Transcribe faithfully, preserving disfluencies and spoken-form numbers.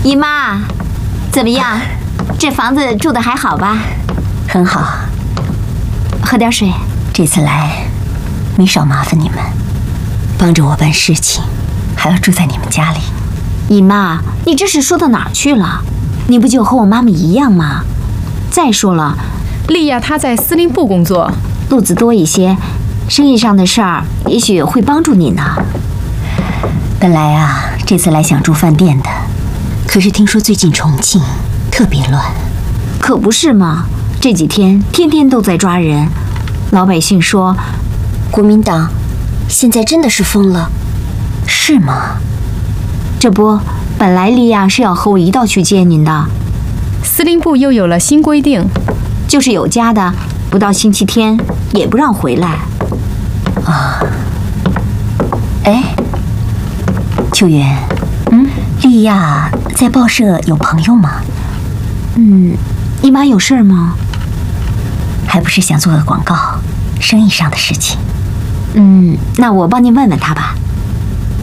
姨妈，怎么样？这房子住的还好吧？ 很好。 喝点水。 这次来，没少麻烦你们，帮着我办事情，还要住在你们家里。 姨妈，你这是说到哪儿去了？你不就和我妈妈一样吗？再说了， 莉亚她在司令部工作， 路子多一些，生意上的事儿也许会帮助你呢。 本来啊，这次来想住饭店的，可是听说最近重庆特别乱。 可不是吗？这几天天天都在抓人，老百姓说， 国民党现在真的是疯了，是吗？ 这不，本来莉亚是要和我一道去接您的， 司令部又有了新规定， 就是有家的，不到星期天也不让回来。 啊，哎，秋元，嗯，莉亚在报社有朋友吗？ 嗯，姨妈有事儿吗？ 还不是想做个广告，生意上的事情。 嗯，那我帮您问问她吧。